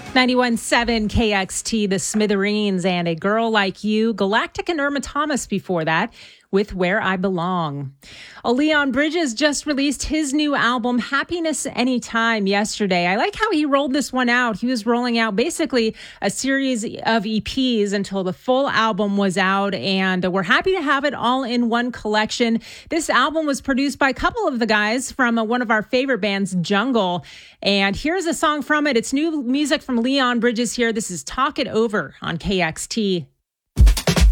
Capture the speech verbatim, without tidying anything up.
ninety-one point seven K X T, The Smithereens, and A Girl Like You. Galactic and Irma Thomas before that with Where I Belong. Oh, Leon Bridges just released his new album, Happiness Anytime, yesterday. I like how he rolled this one out. He was rolling out basically a series of E Ps until the full album was out, and we're happy to have it all in one collection. This album was produced by a couple of the guys from one of our favorite bands, Jungle, and here's a song from it. It's new music from Leon Bridges here. This is Talk It Over on K X T.